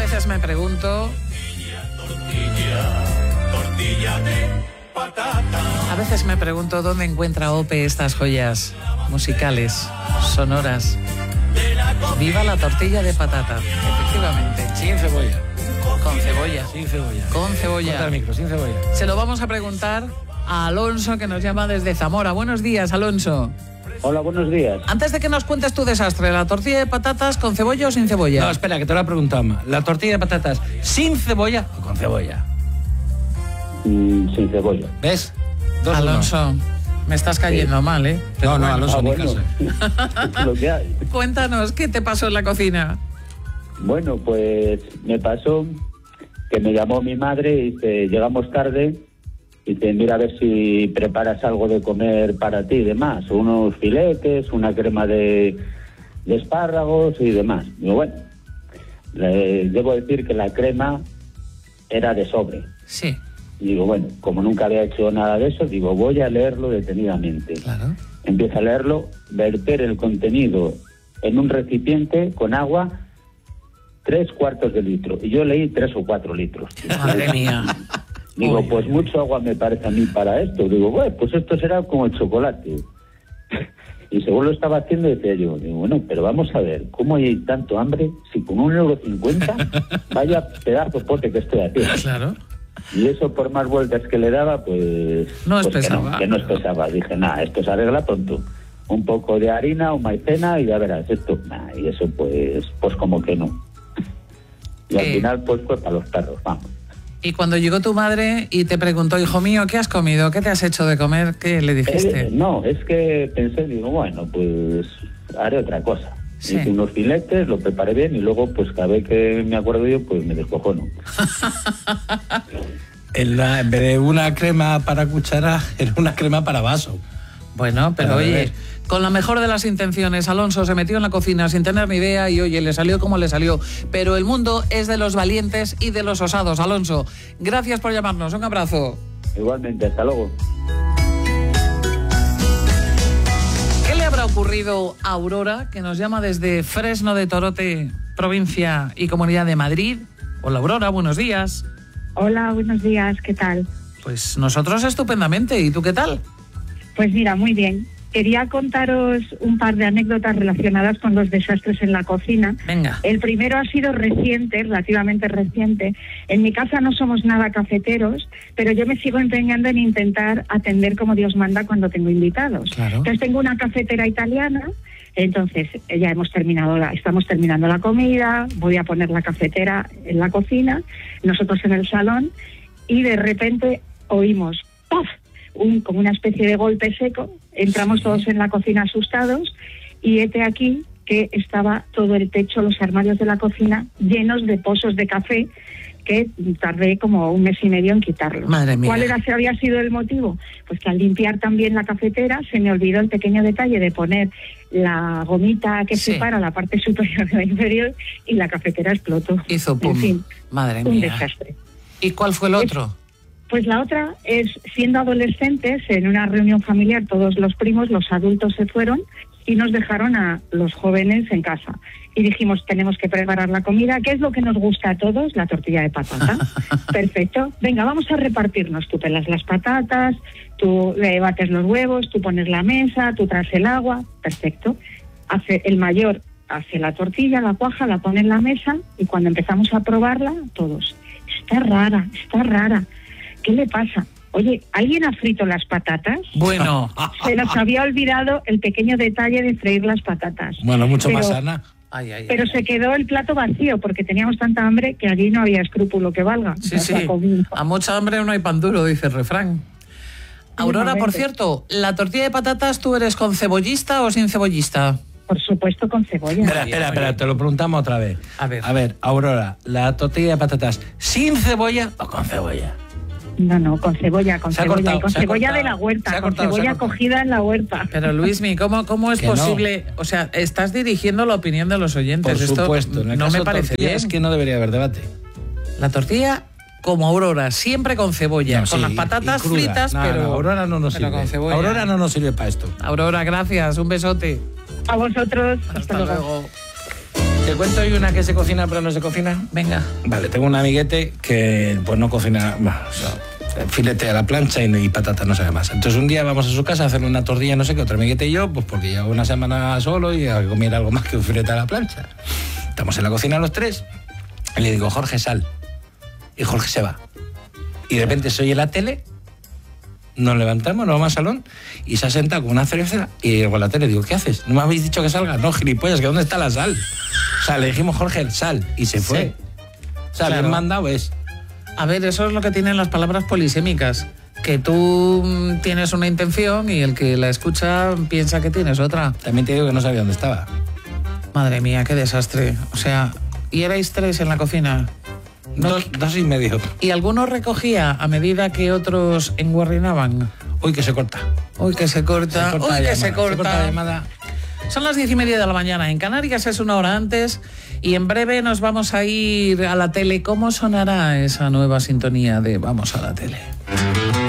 veces me pregunto... Tortilla de patata. A veces me pregunto dónde encuentra Ope estas joyas musicales, sonoras. Viva la tortilla de patata, efectivamente. Sin cebolla. Con cebolla. Sin cebolla. Con cebolla. Corta el micro, sin cebolla. Se lo vamos a preguntar a Alonso, que nos llama desde Zamora. Buenos días, Alonso. Hola, buenos días. Antes de que nos cuentes tu desastre, ¿la tortilla de patatas con cebolla o sin cebolla? No, espera, que te lo he preguntado más. ¿La tortilla de patatas sin cebolla o con cebolla? Sin cebolla. ¿Ves? 2-1. Alonso, me estás cayendo mal, ¿eh? Pero no, Alonso, ni bueno. caso. Es lo que hay. Cuéntanos, ¿qué te pasó en la cocina? Bueno, pues me pasó que me llamó mi madre y dice, llegamos tarde, y dice, mira a ver si preparas algo de comer para ti y demás, unos filetes, una crema de espárragos y demás. Digo, bueno, debo decir que la crema era de sobre. Sí. Digo, bueno, como nunca había hecho nada de eso, digo, voy a leerlo detenidamente. Claro. Empiezo a leerlo, verter el contenido en un recipiente con agua, 3/4 de litro. Y yo leí 3 o 4 litros. Madre mía. Digo, Uy, pues uy, mucho agua me parece a mí para esto. Digo, bueno, pues esto será como el chocolate. Y según lo estaba haciendo, decía yo, digo, bueno, pero vamos a ver, ¿cómo hay tanto hambre si con 1,50 € vaya pedazo pote que estoy haciendo? Claro. Y eso, por más vueltas que le daba, pues... No es pues pesaba. que no es pesaba. Dije, nada, esto se arregla pronto. Un poco de harina o maicena y ya verás esto. Nah, y eso, pues como que no. Y al final, pues fue para los perros, vamos. Y cuando llegó tu madre y te preguntó, hijo mío, ¿qué has comido? ¿Qué te has hecho de comer? ¿Qué le dijiste? No, es que pensé, digo, bueno, pues haré otra cosa. Sí. Hice unos filetes, lo preparé bien y luego, pues cada vez que me acuerdo yo, pues me descojono. En vez de una crema para cuchara, era una crema para vaso. Bueno, pero oye, con la mejor de las intenciones, Alonso se metió en la cocina sin tener ni idea y oye, le salió como le salió. Pero el mundo es de los valientes y de los osados. Alonso, gracias por llamarnos. Un abrazo. Igualmente, hasta luego. ¿Qué le habrá ocurrido a Aurora, que nos llama desde Fresno de Torote, provincia y Comunidad de Madrid? Hola, Aurora, buenos días. Hola, buenos días, ¿qué tal? Pues nosotros estupendamente. ¿Y tú qué tal? Pues mira, muy bien. Quería contaros un par de anécdotas relacionadas con los desastres en la cocina. Venga. El primero ha sido reciente, relativamente reciente. En mi casa no somos nada cafeteros, pero yo me sigo empeñando en intentar atender como Dios manda cuando tengo invitados. Claro. Entonces tengo una cafetera italiana, entonces ya estamos terminando la comida, voy a poner la cafetera en la cocina, nosotros en el salón, y de repente oímos ¡puf! Como una especie de golpe seco. Entramos todos en la cocina asustados y hete aquí que estaba todo el techo, los armarios de la cocina llenos de pozos de café, que tardé como 1 mes y medio en quitarlos. Madre mía. ¿Cuál había sido el motivo? Pues que al limpiar también la cafetera se me olvidó el pequeño detalle de poner la gomita que separa la parte superior de la inferior y la cafetera explotó. Hizo pum. En fin, Madre un mía. desastre. ¿Y cuál fue el otro? Pues la otra es, siendo adolescentes, en una reunión familiar, todos los primos, los adultos se fueron y nos dejaron a los jóvenes en casa. Y dijimos, tenemos que preparar la comida. ¿Qué es lo que nos gusta a todos? La tortilla de patata. Perfecto. Venga, vamos a repartirnos. Tú pelas las patatas, tú bates los huevos, tú pones la mesa, tú traes el agua. Perfecto. El mayor hace la tortilla, la cuaja, la pone en la mesa y cuando empezamos a probarla, todos, está rara. ¿Qué le pasa? Oye, ¿alguien ha frito las patatas? Bueno. Se nos había olvidado el pequeño detalle de freír las patatas. Bueno, mucho más sana. Pero se quedó el plato vacío porque teníamos tanta hambre que allí no había escrúpulo que valga. Sí. A mucha hambre no hay pan duro, dice el refrán. Aurora, por cierto, ¿la tortilla de patatas tú eres con cebollista o sin cebollista? Por supuesto, con cebolla. Espera, te lo preguntamos otra vez. A ver, Aurora, ¿la tortilla de patatas sin cebolla o con cebolla? No, con cebolla, con cebolla. Y con cebolla de la huerta, con cebolla cogida en la huerta. Pero Luismi, ¿cómo es posible? No. O sea, estás dirigiendo la opinión de los oyentes. Por supuesto, esto no me parece bien. Es que no debería haber debate. La tortilla, como Aurora, siempre con cebolla, con las patatas fritas, pero Aurora no nos sirve. Con cebolla. Aurora no nos sirve para esto. Aurora, gracias, un besote. A vosotros. Hasta luego. ¿Te cuento hoy una que se cocina pero no se cocina? Venga. Vale, tengo un amiguete que pues no cocina, bueno, o sea, filete a la plancha y patata, no sabe más. Entonces un día vamos a su casa a hacerle una tortilla, no sé qué, otro amiguete y yo, pues porque llevo una semana solo y a comer algo más que un filete a la plancha. Estamos en la cocina los tres y le digo, Jorge, sal. Y Jorge se va. Y de repente se oye la tele, nos levantamos, nos vamos al salón y se ha sentado con una cerveza y digo a la tele, digo, ¿qué haces? ¿No me habéis dicho que salga? No, gilipollas, ¿que dónde está la sal? O sea, le dijimos, Jorge, sal, y se fue. Sí. O sea, Claro. bien mandado es. A ver, eso es lo que tienen las palabras polisémicas, que tú tienes una intención y el que la escucha piensa que tienes otra. También te digo que no sabía dónde estaba. Madre mía, qué desastre. O sea, ¿y erais 3 en la cocina? No. Dos y medio. ¿Y alguno recogía a medida que otros enguarrinaban? Uy, que se corta. Uy, que se corta. Uy, la que se llamada, corta. la llamada. Son las 10:30 de la mañana. En Canarias es una hora antes y en breve nos vamos a ir a la tele. ¿Cómo sonará esa nueva sintonía de Vamos a la tele?